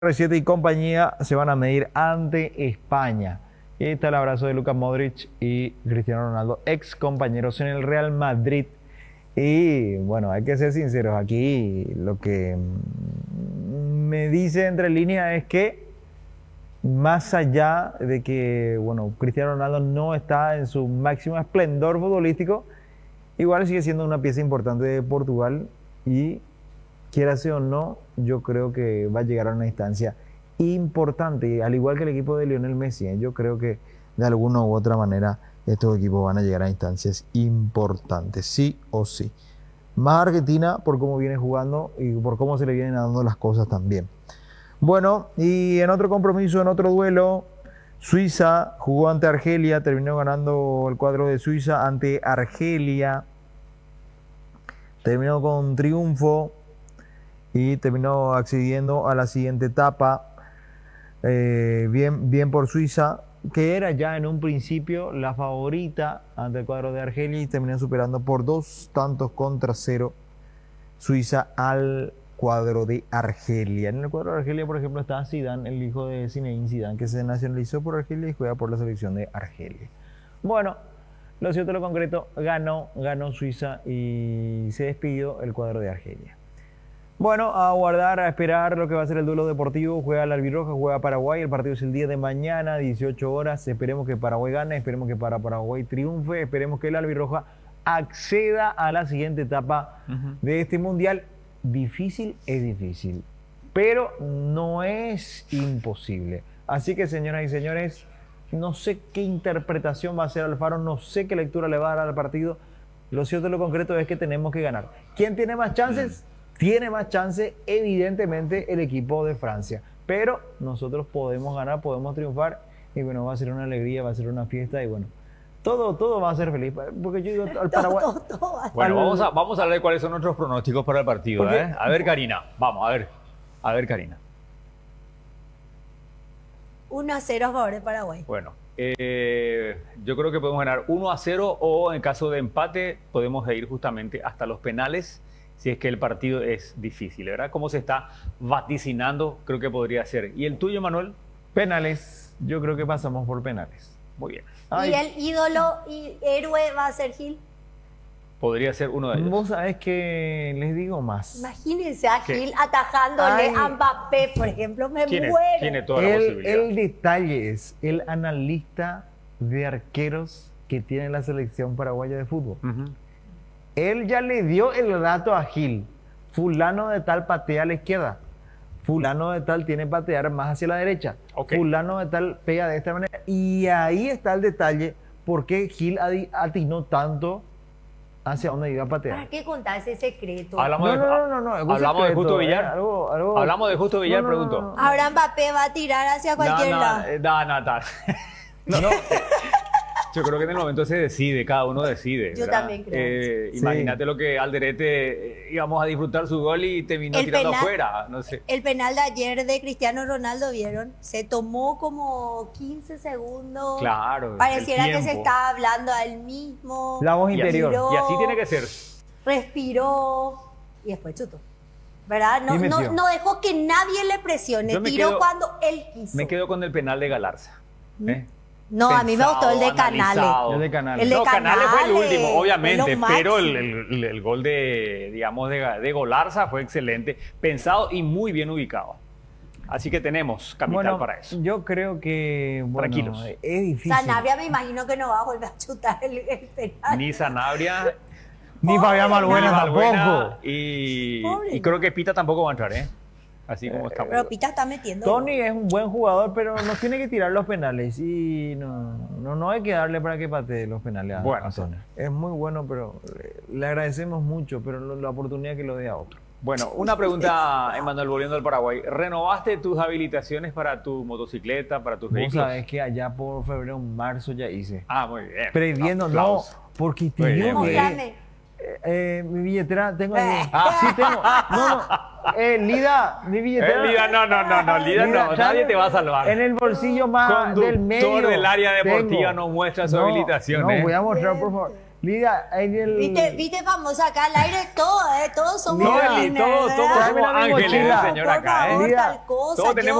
CR7 y compañía se van a medir ante España. Y ahí está el abrazo de Luka Modric y Cristiano Ronaldo, ex compañeros en el Real Madrid. Y bueno, hay que ser sinceros, aquí lo que me dice entre líneas es que más allá de que, bueno, Cristiano Ronaldo no está en su máximo esplendor futbolístico, igual sigue siendo una pieza importante de Portugal y quiera sea o no, yo creo que va a llegar a una instancia importante, al igual que el equipo de Lionel Messi. Yo creo que de alguna u otra manera estos equipos van a llegar a instancias importantes, sí o sí. Más Argentina por cómo viene jugando y por cómo se le vienen dando las cosas también. Bueno, y en otro compromiso, en otro duelo, Suiza jugó ante Argelia, terminó ganando el cuadro de Suiza ante Argelia, terminó con triunfo y terminó accediendo a la siguiente etapa. Bien por Suiza, que era ya en un principio la favorita ante el cuadro de Argelia, y terminó superando por 2-0 Suiza al cuadro de Argelia. En el cuadro de Argelia, por ejemplo, está Zidane, el hijo de Zinedine Zidane, que se nacionalizó por Argelia y juega por la selección de Argelia. Bueno, lo cierto, lo concreto, ganó Suiza y se despidió el cuadro de Argelia. Bueno, a guardar, a esperar lo que va a ser el duelo deportivo. Juega la albirroja, juega Paraguay. El partido es el día de mañana, 18 horas. Esperemos que Paraguay gane, esperemos que Paraguay triunfe, esperemos que la albirroja acceda a la siguiente etapa de este mundial. Difícil es difícil, pero no es imposible. Así que, señoras y señores, no sé qué interpretación va a hacer Alfaro, no sé qué lectura le va a dar al partido. Lo cierto y lo concreto es que tenemos que ganar. ¿Quién tiene más chances? Tiene más chance, evidentemente, el equipo de Francia. Pero nosotros podemos ganar, podemos triunfar. Y bueno, va a ser una alegría, va a ser una fiesta. Y bueno, todo va a ser feliz. Porque yo digo, al Paraguay... Bueno, vamos a ver cuáles son nuestros pronósticos para el partido. A ver, Karina. Vamos, a ver, Karina. 1-0 a favor de Paraguay. Bueno, yo creo que podemos ganar 1-0 o en caso de empate podemos ir justamente hasta los penales. Si es que el partido es difícil, ¿verdad? Como se está vaticinando, creo que podría ser. ¿Y el tuyo, Manuel? Penales. Yo creo que pasamos por penales. Muy bien. ¿Y el ídolo y héroe va a ser Gil? Podría ser uno de ellos. Vos sabés que les digo más. Imagínense a Gil atajándole a Mbappé, por ejemplo. Me muero. Tiene toda la posibilidad. El detalle es el analista de arqueros que tiene la selección paraguaya de fútbol. Él ya le dio el dato a Gil. Fulano de tal patea a la izquierda. Fulano de tal tiene que patear más hacia la derecha. Fulano de tal pega de esta manera. Y ahí está el detalle por qué Gil atinó tanto hacia dónde iba a patear. ¿Para qué contar ese secreto? Hablamos de Justo Villar. Hablamos de Justo Villar, pregunto. Ahora Mbappé va a tirar hacia cualquier lado. No. Yo creo que en el momento se decide, cada uno decide. Yo también creo. Imagínate lo que Alderete íbamos a disfrutar su gol y terminó tirando afuera. No sé. El penal de ayer de Cristiano Ronaldo, ¿vieron? Se tomó como 15 segundos. Claro. Pareciera que se estaba hablando a él mismo. La voz interior. Y así tiene que ser. Respiró y después chutó. ¿Verdad? No dejó que nadie le presione. Tiró cuando él quiso. Me quedo con el penal de Galarza. No, a mí me gustó el de Canales. Canales fue el último, obviamente, pero el gol de Galarza fue excelente, pensado y muy bien ubicado. Así que tenemos capital para eso. Yo creo que, tranquilos. Es difícil. Sanabria me imagino que no va a volver a chutar el penal. Ni Sanabria, ni Fabián Balbuena tampoco. Y creo que Pita tampoco va a entrar, así como está. Pero Pita está metiendo. Tony es un buen jugador, pero nos tiene que tirar los penales. Y no hay que darle para que patee los penales a Tony. Es muy bueno, pero le agradecemos mucho, pero la oportunidad que lo dé a otro. Bueno, una pregunta, Emmanuel, volviendo al Paraguay. ¿Renovaste tus habilitaciones para tu motocicleta, para tus vehículos? Vos sabés que allá por febrero, marzo ya hice. Muy bien. Previendo, porque te digo mi billetera tengo ahí. Sí tengo. Lida, mi billetera. Lida, no. Nadie te va a salvar. En el bolsillo más del medio. Conductor del área deportiva no muestra su habilitación. No, voy a mostrar, por favor. Lidia, ¿Viste famosa acá al aire? Todos somos Todos somos ángeles, señor, acá. Por favor, tal cosa. Todos tenemos